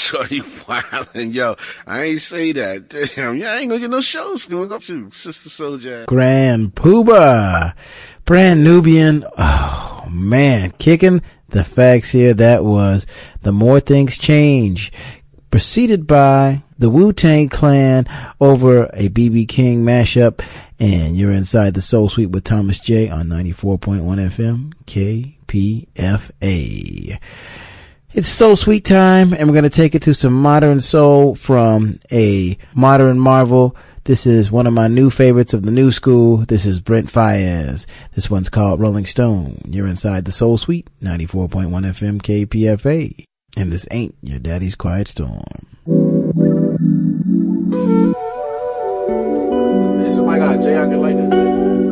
Shorty wildin', yo. I ain't say that. Damn, yeah, I ain't gonna get no shows. Doing up to Sister Soulja. Grand Puba. Brand Nubian. Oh, man. Kicking the facts here. That was The More Things Change. Preceded by the Wu-Tang Clan over a B.B. King mashup. And you're inside the Soul Suite with Thomas J on 94.1 FM KPFA. It's Soul Suite time, and we're going to take it to some modern soul from a modern marvel. This is one of my new favorites of the new school. This is Brent Faiyaz. This one's called Rolling Stone. You're inside the Soul Suite, 94.1 FM KPFA. And this ain't your daddy's Quiet Storm. Hey, somebody got a J I can like this?